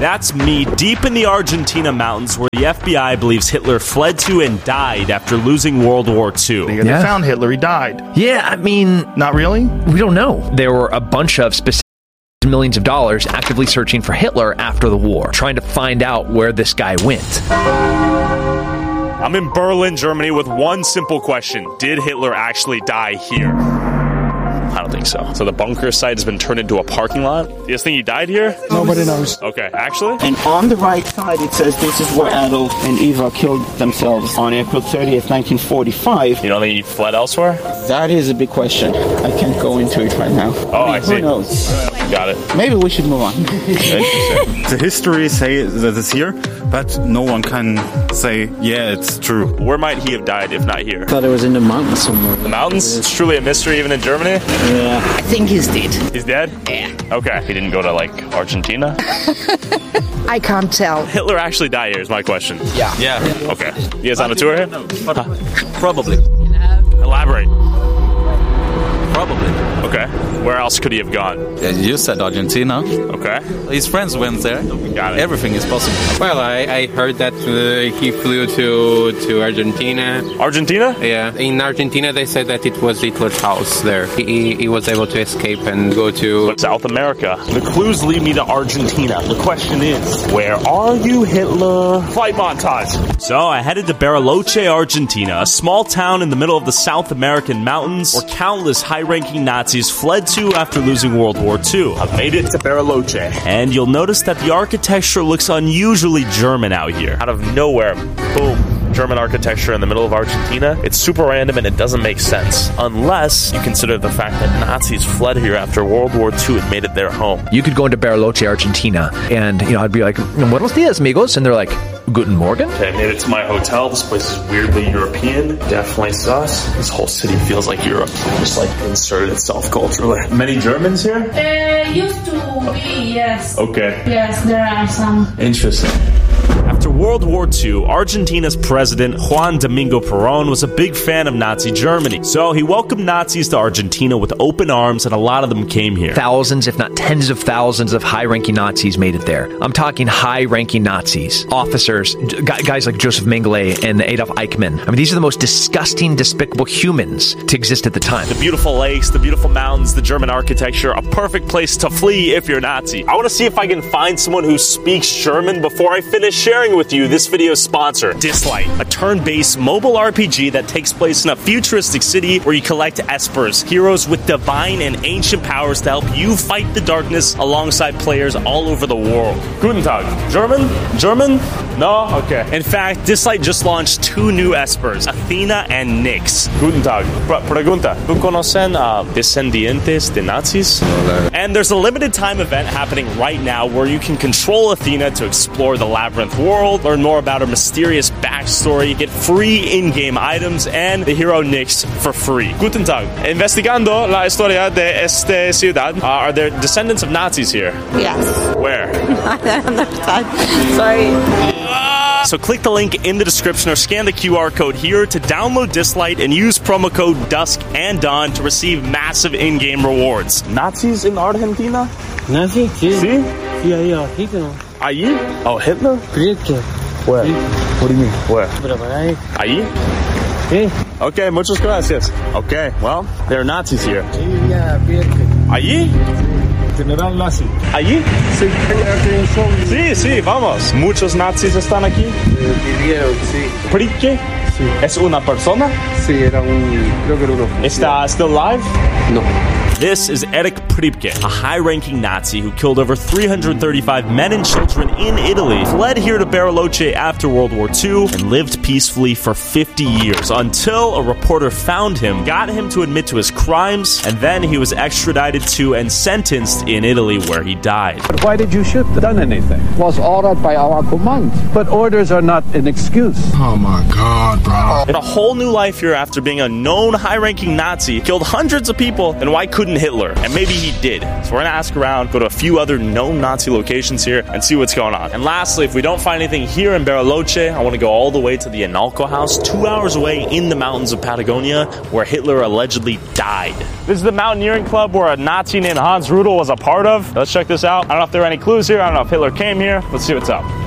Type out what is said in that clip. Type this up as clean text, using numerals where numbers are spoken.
That's me, deep in the Argentina mountains where the FBI believes Hitler fled to and died after losing World War II. They found Hitler, he died. Yeah, I mean... Not really? We don't know. There were a bunch of specific millions of dollars actively searching for Hitler after the war, trying to find out where this guy went. I'm in Berlin, Germany with one simple question. Did Hitler actually die here? I don't think so. So the bunker site has been turned into a parking lot? You guys think he died here? Nobody knows. Okay, actually? And on the right side it says this is where Adolf and Eva killed themselves on April 30th, 1945. You don't think he fled elsewhere? That is a big question. I can't go into it right now. Oh, I see. Who knows? Got it. Maybe we should move on. The history say that it's here, but no one can say, yeah, it's true. Where might he have died if not here? I thought it was in the mountains somewhere. The mountains? It's truly a mystery even in Germany? Yeah. I think he's dead. He's dead? Yeah. Okay. He didn't go to, like, Argentina? I can't tell. Hitler actually died here is my question. Yeah. Okay. You guys on a tour here? Probably. Elaborate. Probably. Okay. Where else could he have gone? Yeah, you said Argentina. Okay. His friends went there. Got it. Everything is possible. Well, I heard that he flew to Argentina. Argentina? Yeah. In Argentina, they said that it was Hitler's house there. He was able to escape and go to... But South America. The clues lead me to Argentina. The question is, where are you, Hitler? Flight montage. So I headed to Bariloche, Argentina, a small town in the middle of the South American mountains where countless high-ranking Nazis fled to after losing World War II. I've made it to Bariloche. And you'll notice that the architecture looks unusually German out here. Out of nowhere, boom. German architecture in the middle of Argentina. It's super random and it doesn't make sense unless you consider the fact that Nazis fled here after World War II and made it their home. You could go into Bariloche, Argentina, and I'd be like, "Buenos dias, amigos," and they're like, "Guten Morgen." Okay, I made it to my hotel. This place is weirdly European. Definitely sus. This whole city feels like Europe. Just like inserted itself culturally. Many Germans here? Used to be, yes. Okay. Yes, there are some. Interesting. After World War II, Argentina's president, Juan Domingo Perón, was a big fan of Nazi Germany. So he welcomed Nazis to Argentina with open arms, and a lot of them came here. Thousands, if not tens of thousands of high-ranking Nazis made it there. I'm talking high-ranking Nazis, officers, guys like Joseph Mengele and Adolf Eichmann. I mean, these are the most disgusting, despicable humans to exist at the time. The beautiful lakes, the beautiful mountains, the German architecture, a perfect place to flee if you're Nazi. I want to see if I can find someone who speaks German before I finish sharing with you this video's sponsor, Dislight, a turn-based mobile RPG that takes place in a futuristic city where you collect espers, heroes with divine and ancient powers to help you fight the darkness alongside players all over the world. Guten Tag. German? German? No? Okay. In fact, Dislight just launched 2 new espers, Athena and Nyx. Guten Tag. Pregunta. ¿Tú conocen descendientes de Nazis? And there's a limited time event happening right now where you can control Athena to explore the Labyrinth world, learn more about her mysterious backstory, get free in-game items, and the hero Nyx for free. Guten Tag. Investigando la historia de esta ciudad, are there descendants of Nazis here? Yes. Where? I don't understand. Sorry. So click the link in the description or scan the QR code here to download Dislight and use promo code Dusk and Dawn to receive massive in-game rewards. Nazis in Argentina? Nazi? Sí. Sí? Sí, ahí, Hitler. Ahí? Oh, Hitler? Prietke. Where? Sí. What do you mean? Where? Pero para ahí. Ahí? Sí. Okay, muchas gracias. Okay, well, there are Nazis here. Ahí, ya, Prietke. Allí? General Nazi. Allí? Sí. Sí, sí, vamos. Muchos Nazis están aquí. Vivieron, sí. Prietke? Sí. ¿Es una persona? Sí, era creo que era uno. ¿Está still alive? No. This is Erich Priebke, a high-ranking Nazi who killed over 335 men and children in Italy, fled here to Bariloche after World War II, and lived peacefully for 50 years until a reporter found him, got him to admit to his crimes, and then he was extradited to and sentenced in Italy where he died. But why did you shoot them? Done anything? Was ordered by our command. But orders are not an excuse. Oh my God, bro. In a whole new life here after being a known high-ranking Nazi, killed hundreds of people, then why couldn't didn't Hitler? And maybe he did. So we're gonna ask around, go to a few other known Nazi locations here, and see what's going on. And lastly, if we don't find anything here in Bariloche, I want to go all the way to the Analco house, 2 hours away in the mountains of Patagonia, where Hitler allegedly died. This is the mountaineering club where a Nazi named Hans Rudel was a part of. Let's check this out. I don't know if there are any clues here. I don't know if Hitler came here. Let's see what's up.